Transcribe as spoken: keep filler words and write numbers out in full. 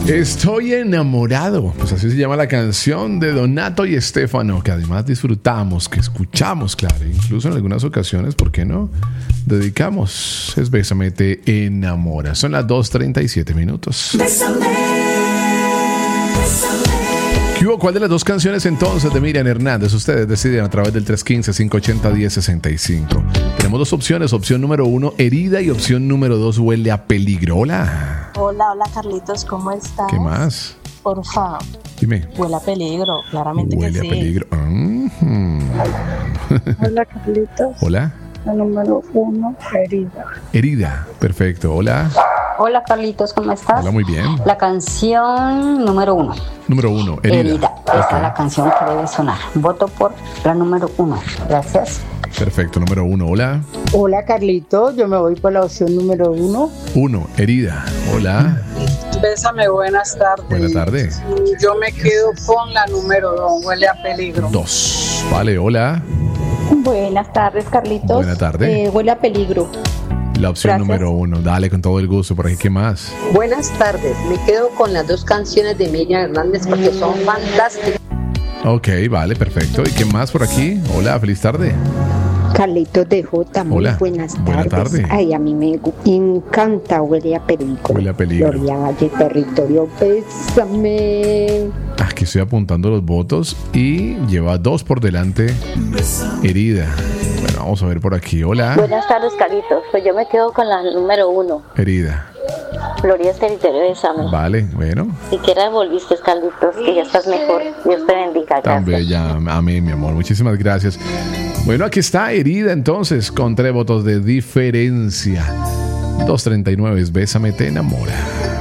Estoy enamorado, pues así se llama la canción de Donato y Estefano, que además disfrutamos, que escuchamos, claro, incluso en algunas ocasiones, ¿por qué no? Dedicamos, es Bésame, te enamora. Son las dos treinta y siete minutos. Bésame, bésame. ¿Qué hubo? ¿Cuál de las dos canciones entonces de Miriam Hernández? Ustedes deciden a través del tres uno cinco, cinco ocho cero, uno cero seis cinco. Tenemos dos opciones, opción número uno, herida, y opción número dos, huele a peligro. Hola. Hola, hola Carlitos, ¿cómo estás? ¿Qué más? Porfa. Dime. Huele a peligro, claramente Huele que a sí. peligro. Mm-hmm. Hola Carlitos. Hola. La número uno, herida. Herida, perfecto. Hola. Hola Carlitos, ¿cómo estás? Hola, muy bien. La canción número uno. Número uno, herida. Herida. Esa Okay. es la canción que debe sonar. Voto por la número uno. Gracias. Perfecto, número uno. Hola. Hola Carlitos, yo me voy por la opción número uno. Uno, herida. Hola. Bésame, buenas tardes. Buenas tardes. Yo me quedo con la número dos, huele a peligro. Dos. Vale, hola. Buenas tardes, Carlitos. Buenas tardes. Eh, huele a peligro. La opción Gracias. número uno. Dale, con todo el gusto. Por aquí, ¿qué más? Buenas tardes, me quedo con las dos canciones de Miriam Hernández porque son fantásticas. Ok, vale, perfecto. ¿Y qué más por aquí? Hola, feliz tarde. Carlitos de J, muy Hola. buenas tardes. Buena tarde. Ay, a mí me gu- encanta Huele a Peligro. Huele a peligro. Gloria Valle, territorio, bésame. Aquí estoy apuntando los votos y lleva dos por delante. Herida. Bueno, vamos a ver por aquí. Hola. Buenas tardes, Carlitos. Pues yo me quedo con la número uno. Herida. Gloria es territorio de examen. Vale, bueno. Siquiera volviste, Carlitos, que ya estás mejor. Dios te bendiga. Tan Gracias. bella. Amén, mi amor. Muchísimas gracias. Bueno, aquí está Herida entonces, con tres votos de diferencia. dos treinta y nueve es Bésame, te enamora.